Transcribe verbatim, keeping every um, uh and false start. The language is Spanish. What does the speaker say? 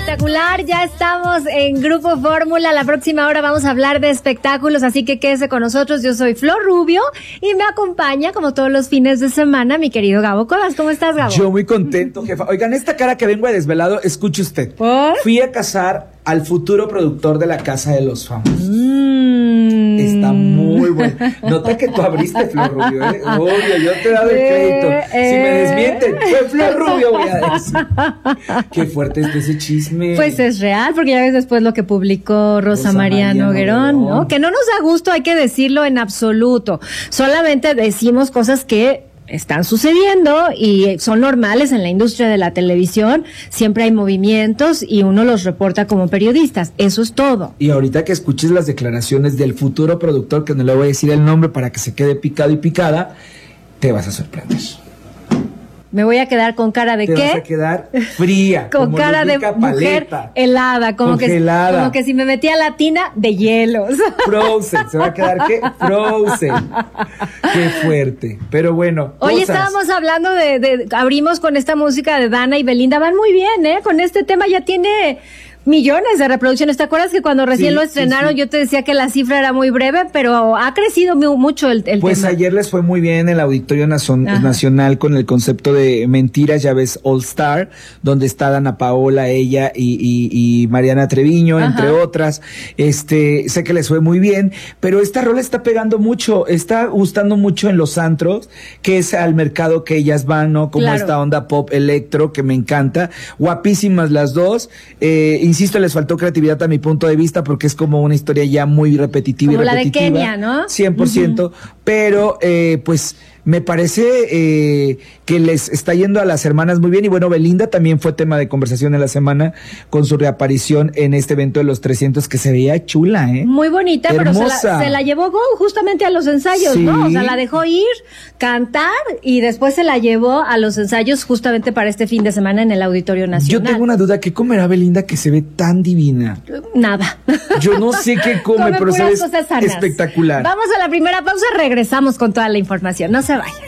Espectacular, ya estamos en Grupo Fórmula. La próxima hora vamos a hablar de espectáculos, así que quédese con nosotros. Yo soy Flor Rubio y me acompaña, como todos los fines de semana, mi querido Gabo Colas. ¿Cómo estás, Gabo? Yo muy contento, jefa. Oigan, esta cara que vengo de desvelado, escuche usted. ¿Por? Fui a casar al futuro productor de La Casa de los Famosos. Mm. Está muy bueno. Nota que tú abriste, Flor Rubio, ¿eh? Obvio, yo te he dado el crédito. Eh, si me eh. desmienten, fue Flor Rubio, voy a decir. Qué fuerte es ese chisme. Pues es real, porque ya ves después lo que publicó Rosa, Rosa María Noguerón, ¿no? Que no nos da gusto, hay que decirlo en absoluto. Solamente decimos cosas que están sucediendo y son normales en la industria de la televisión. Siempre hay movimientos y uno los reporta como periodistas. Eso es todo. Y ahorita que escuches las declaraciones del futuro productor, que no le voy a decir el nombre para que se quede picado y picada, te vas a sorprender. Me voy a quedar con cara de te ¿qué? Te vas a quedar fría. Con cara de paleta, mujer helada, como que, como que si me metía a la tina de hielos. Frozen, ¿se va a quedar qué? Frozen. Qué fuerte. Pero bueno. Hoy cosas. estábamos hablando de, de, abrimos con esta música de Dana y Belinda, van muy bien, ¿eh? Con este tema ya tiene millones de reproducciones. ¿Te acuerdas que cuando recién sí, lo estrenaron sí, sí. yo te decía que la cifra era muy breve, pero ha crecido muy, mucho el, el pues tema? Pues ayer les fue muy bien en el Auditorio Nacional con el concepto de Mentiras, ya ves, All Star, donde está Dana Paola, ella y, y, y Mariana Treviño, Ajá. entre otras. Este, sé que les fue muy bien, pero esta rola está pegando mucho, está gustando mucho en los antros, que es al mercado que ellas van, ¿no? Como claro. esta onda pop electro, que me encanta. Guapísimas las dos. Eh, Insisto, les faltó creatividad a mi punto de vista porque es como una historia ya muy repetitiva como y repetitiva. Como la de Kenia, ¿no? cien por ciento, uh-huh. pero eh, pues me parece eh, que les está yendo a las hermanas muy bien. Y bueno, Belinda también fue tema de conversación en la semana con su reaparición en este evento de los trescientos, que se veía chula, ¿eh? Muy bonita, Hermosa. pero se la, se la llevó justamente a los ensayos, sí. ¿no? O sea, la dejó ir, cantar y después se la llevó a los ensayos justamente para este fin de semana en el Auditorio Nacional. Yo tengo una duda, ¿qué comerá Belinda que se ve tan divina? Nada. Yo no sé qué come, come pero se ve espectacular. Vamos a la primera pausa, regresamos con toda la información. No se vayan.